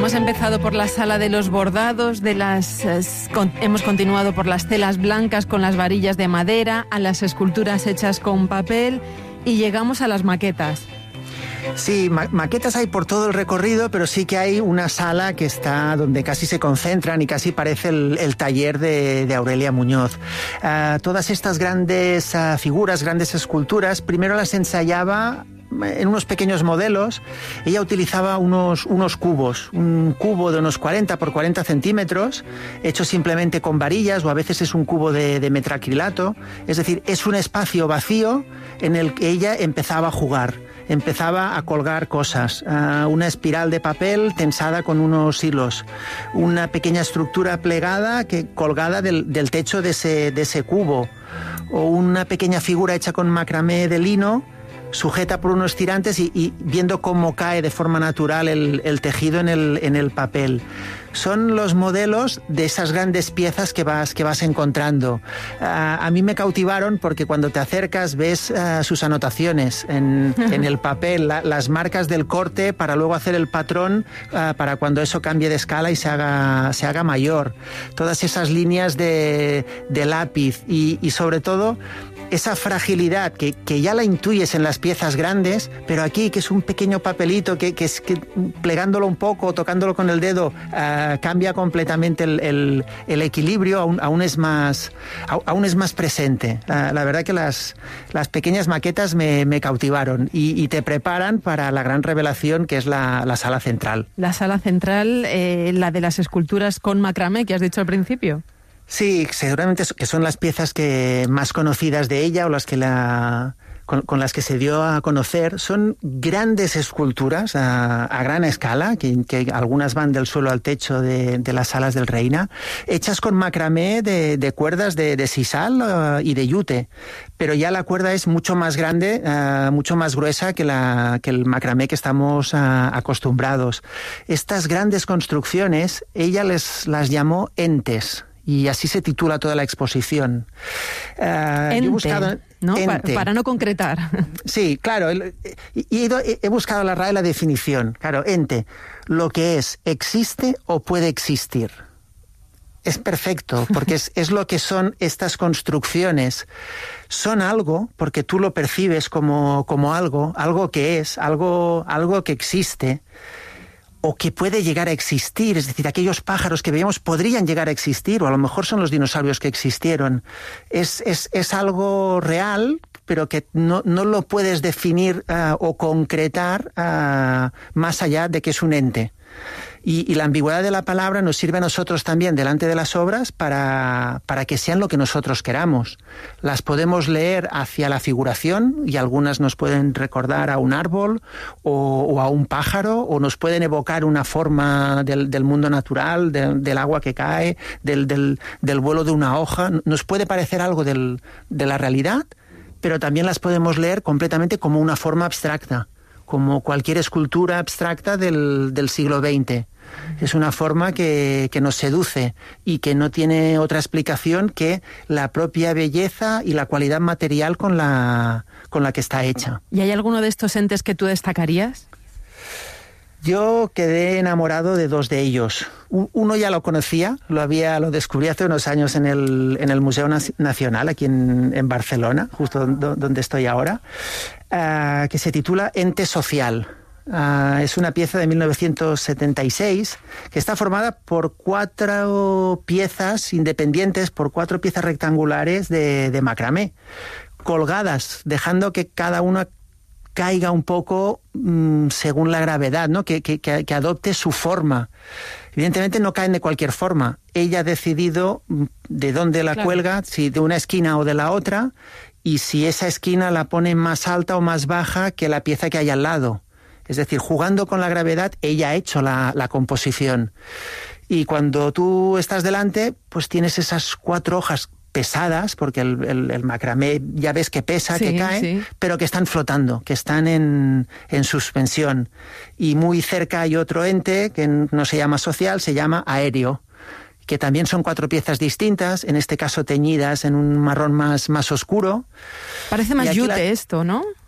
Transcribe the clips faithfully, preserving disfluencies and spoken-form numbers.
Hemos empezado por la sala de los bordados, de las eh, con, hemos continuado por las telas blancas con las varillas de madera, a las esculturas hechas con papel y llegamos a las maquetas. Sí, ma- maquetas hay por todo el recorrido, pero sí que hay una sala que está donde casi se concentran y casi parece el, el taller de, de Aurelia Muñoz. Uh, todas estas grandes uh, figuras, grandes esculturas, primero las ensayaba en unos pequeños modelos. Ella utilizaba unos, unos cubos, un cubo de unos cuarenta por cuarenta centímetros, hecho simplemente con varillas, o a veces es un cubo de, de metacrilato. Es decir, es un espacio vacío en el que ella empezaba a jugar. Empezaba a colgar cosas, uh, una espiral de papel tensada con unos hilos, una pequeña estructura plegada que colgada del, del techo de ese, de ese cubo, o una pequeña figura hecha con macramé de lino, sujeta por unos tirantes y, y viendo cómo cae de forma natural el, el tejido en el, en el papel. Son los modelos de esas grandes piezas que vas, que vas encontrando. Uh, a mí me cautivaron porque cuando te acercas ves uh, sus anotaciones en, en el papel, la, las marcas del corte para luego hacer el patrón uh, para cuando eso cambie de escala y se haga, se haga mayor. Todas esas líneas de, de lápiz y, y sobre todo esa fragilidad que, que ya la intuyes en las piezas grandes, pero aquí que es un pequeño papelito que, que, es, que plegándolo un poco, tocándolo con el dedo, uh, cambia completamente el, el, el equilibrio, aún, aún, es más, aún es más presente. La, la verdad que las, las pequeñas maquetas me, me cautivaron y, y te preparan para la gran revelación que es la, la sala central. La sala central, eh, la de las esculturas con macramé que has dicho al principio. Sí, seguramente que son las piezas que más conocidas de ella o las que la con, con las que se dio a conocer. Son grandes esculturas a, a gran escala, que, que algunas van del suelo al techo de, de las salas del Reina, hechas con macramé de, de cuerdas de, de sisal uh, y de yute. Pero ya la cuerda es mucho más grande, uh, mucho más gruesa que, la, que el macramé que estamos uh, acostumbrados. Estas grandes construcciones, ella les las llamó entes. Y así se titula toda la exposición. Uh, Ente, yo he buscado, ¿no? ente. Para, para no concretar. Sí, claro. Y he, he, he buscado la R A E la definición. Claro, ente. Lo que es, existe o puede existir. Es perfecto, porque es, es lo que son estas construcciones. Son algo, porque tú lo percibes como, como algo, algo que es, algo, algo que existe, o que puede llegar a existir, es decir, aquellos pájaros que veíamos podrían llegar a existir, o a lo mejor son los dinosaurios que existieron. Es, es, es algo real, pero que no, no lo puedes definir uh, o concretar uh, más allá de que es un ente. Y, y la ambigüedad de la palabra nos sirve a nosotros también delante de las obras para, para que sean lo que nosotros queramos. Las podemos leer hacia la figuración y algunas nos pueden recordar a un árbol o, o a un pájaro, o nos pueden evocar una forma del, del mundo natural, del, del agua que cae, del, del, del vuelo de una hoja. Nos puede parecer algo del, de la realidad, pero también las podemos leer completamente como una forma abstracta, como cualquier escultura abstracta del, del siglo veinte. Es una forma que, que nos seduce y que no tiene otra explicación que la propia belleza y la cualidad material con la, con la que está hecha. ¿Y hay alguno de estos entes que tú destacarías? Yo quedé enamorado de dos de ellos. Uno ya lo conocía, lo había, lo descubrí hace unos años en el, en el Museo Nacional, aquí en, en Barcelona, justo donde estoy ahora, uh, que se titula Ente Social. Uh, es una pieza de mil novecientos setenta y seis que está formada por cuatro piezas independientes, por cuatro piezas rectangulares de, de macramé, colgadas, dejando que cada una caiga un poco mmm, según la gravedad, ¿no? Que, que, que adopte su forma. Evidentemente no caen de cualquier forma. Ella ha decidido de dónde la claro. cuelga, si de una esquina o de la otra, y si esa esquina la pone más alta o más baja que la pieza que hay al lado. Es decir, jugando con la gravedad, ella ha hecho la, la composición. Y cuando tú estás delante, pues tienes esas cuatro hojas pesadas, porque el, el, el macramé ya ves que pesa, sí, que cae, sí. pero que están flotando, que están en, en suspensión. Y muy cerca hay otro ente, que no se llama social, se llama aéreo, que también son cuatro piezas distintas, en este caso teñidas en un marrón más, más oscuro. Parece más yute la... esto, ¿no?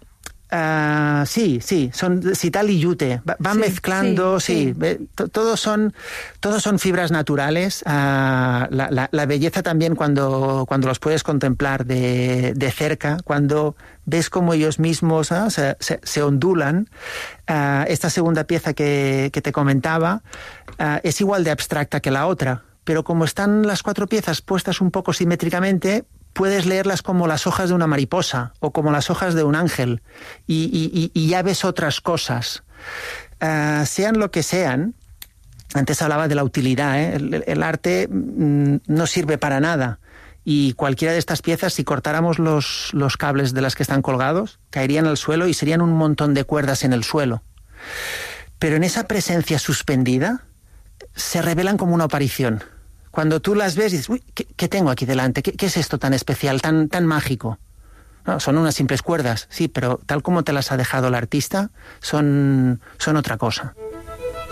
Uh, sí, sí, son sital y yute. Van sí, mezclando, sí, sí. sí. Todos son, todos son fibras naturales. Uh, la, la, la belleza también cuando, cuando los puedes contemplar de, de cerca, cuando ves cómo ellos mismos ¿eh? se, se, se ondulan. Uh, esta segunda pieza que, que te comentaba uh, es igual de abstracta que la otra, pero como están las cuatro piezas puestas un poco simétricamente, puedes leerlas como las hojas de una mariposa o como las hojas de un ángel y, y, y ya ves otras cosas. Uh, sean lo que sean, antes hablaba de la utilidad, ¿eh? el, el arte mm, no sirve para nada y cualquiera de estas piezas, si cortáramos los, los cables de las que están colgados, caerían al suelo y serían un montón de cuerdas en el suelo. Pero en esa presencia suspendida se revelan como una aparición. Cuando tú las ves y dices, uy, ¿qué, qué tengo aquí delante? ¿Qué, ¿Qué es esto tan especial, tan, tan mágico? No, son unas simples cuerdas, sí, pero tal como te las ha dejado el artista, son, son otra cosa.